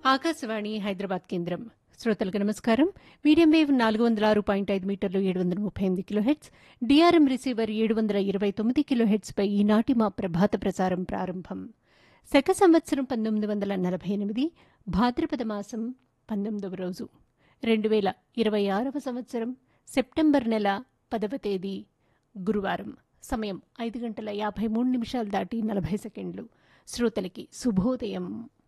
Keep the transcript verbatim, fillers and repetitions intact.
ఆకాశవాణి హైదరాబాద్ కేంద్రం. శ్రోతలకు నమస్కారం. మీడియం వేవ్ నాలుగు వందల ఆరు పాయింట్ ఐదు మీటర్లు ఏడు వందల ముప్పై ఎనిమిది కిలోహెట్స్, డిఆర్ఎం రిసీవర్ ఏడు వందల ఇరవై తొమ్మిది కిలోహెట్స్పై ఈనాటి మా ప్రభాత ప్రసారం ప్రారంభం. శక సంవత్సరం పంతొమ్మిది వందల నలభై ఎనిమిది భాద్రపద మాసం పంతొమ్మిదవ రోజు రెండు వేల ఇరవై ఆరవ సంవత్సరం సెప్టెంబర్ నెల పదవ తేదీ గురువారం. సమయం ఐదు గంటల యాభై మూడు నిమిషాలు దాటి నలభై సెకండ్లు. శ్రోతలకి శుభోదయం.